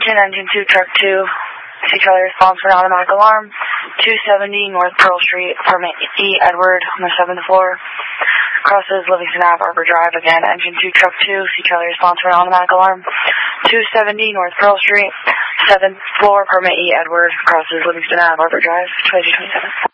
Attention, engine 2, truck 2. See Charlie response for an automatic alarm. 270 North Pearl Street, permit E. Edward on the 7th floor. Crosses Livingston Ave, Arbor Drive. Again, engine 2, truck 2. See Charlie response for an automatic alarm. 270 North Pearl Street, 7th floor, permit E. Edward. Crosses Livingston Ave, Arbor Drive. 2227.